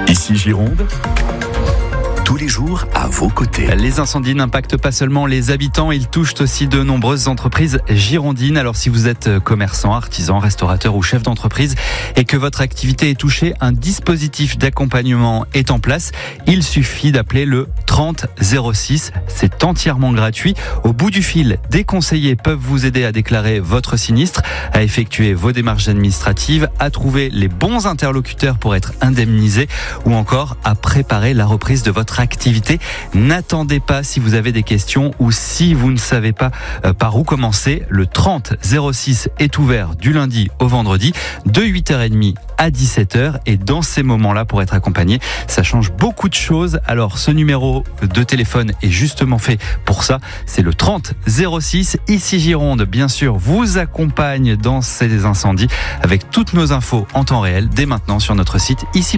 Ici Gironde, tous les jours à vos côtés. Les incendies n'impactent pas seulement les habitants, ils touchent aussi de nombreuses entreprises girondines. Alors si vous êtes commerçant, artisan, restaurateur ou chef d'entreprise et que votre activité est touchée, un dispositif d'accompagnement est en place. Il suffit d'appeler le 30 06. C'est entièrement gratuit. Au bout du fil, des conseillers peuvent vous aider à déclarer votre sinistre, à effectuer vos démarches administratives, à trouver les bons interlocuteurs pour être indemnisé ou encore à préparer la reprise de votre activité. N'attendez pas si vous avez des questions ou si vous ne savez pas par où commencer. Le 30 06 est ouvert du lundi au vendredi de 8h30 à 17h et dans ces moments-là, pour être accompagné, ça change beaucoup de choses. Alors ce numéro de téléphone est justement fait pour ça. C'est le 30 06. Ici Gironde, bien sûr, vous accompagne dans ces incendies avec toutes nos infos en temps réel dès maintenant sur notre site ici.